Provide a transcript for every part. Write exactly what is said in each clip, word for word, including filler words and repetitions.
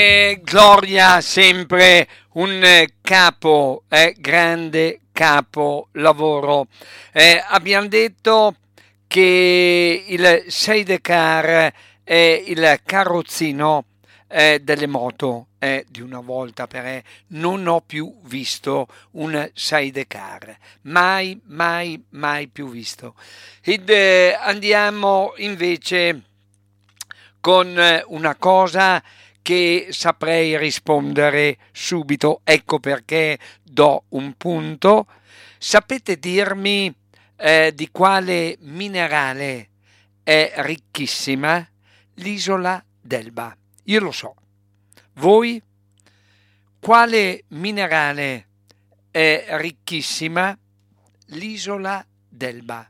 E Gloria, sempre un eh, capo, eh, grande capolavoro. Eh, abbiamo detto che il sidecar è il carrozzino eh, delle moto eh, di una volta, perché non ho più visto un sidecar, mai, mai, mai più visto. Ed eh, andiamo invece con eh, una cosa che saprei rispondere subito, ecco perché do un punto. Sapete dirmi eh, di quale minerale è ricchissima l'isola d'Elba? Io lo so. Voi? Quale minerale è ricchissima l'isola d'Elba?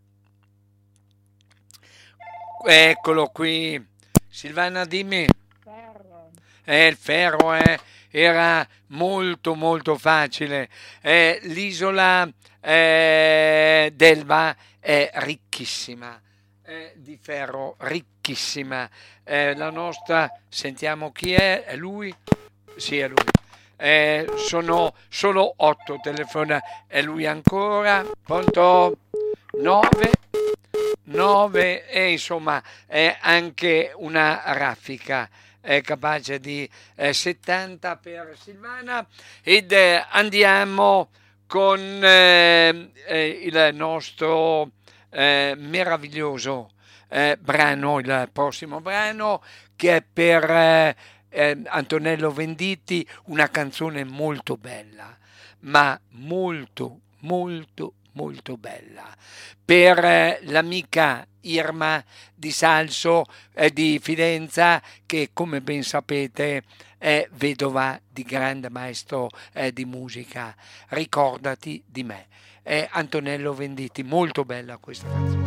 Eccolo qui. Silvana, dimmi. Ferro. Eh, il ferro eh, era molto molto facile. Eh, l'isola eh, d'Elba è ricchissima eh, di ferro, ricchissima. Eh, la nostra, sentiamo chi è, è lui? Sì, è lui. Eh, sono solo otto telefona, è lui ancora. Pronto? Nove? Nove e insomma è anche una raffica è capace di eh, settanta per Silvana ed eh, andiamo con eh, eh, il nostro eh, meraviglioso eh, brano, il prossimo brano che è per eh, eh, Antonello Venditti, una canzone molto bella, ma molto molto molto bella per eh, l'amica Irma di Salso eh, di Fidenza che come ben sapete è vedova di grande maestro eh, di musica. Ricordati di me. È Antonello Venditti, molto bella questa canzone.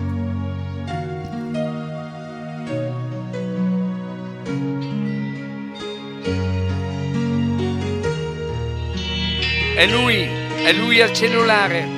È lui, è lui al cellulare.